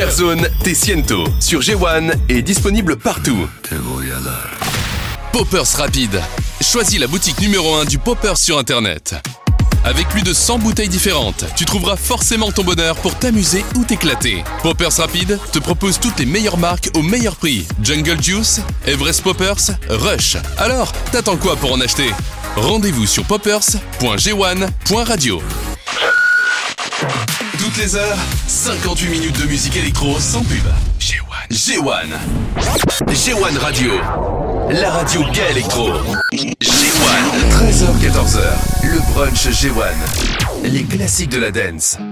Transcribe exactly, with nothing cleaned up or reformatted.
Superzone Te Siento sur G un est disponible partout. Poppers Rapide. Choisis la boutique numéro un du Poppers sur Internet. Avec plus de cent bouteilles différentes, tu trouveras forcément ton bonheur pour t'amuser ou t'éclater. Poppers Rapide te propose toutes les meilleures marques au meilleur prix. Jungle Juice, Everest Poppers, Rush. Alors, t'attends quoi pour en acheter ? Rendez-vous sur poppers point g un point radio. Toutes les heures, cinquante-huit minutes de musique électro sans pub. G un. G un. G un Radio. La radio gay électro. G un. treize heures quatorze heures. Le brunch G un. Les classiques de la dance.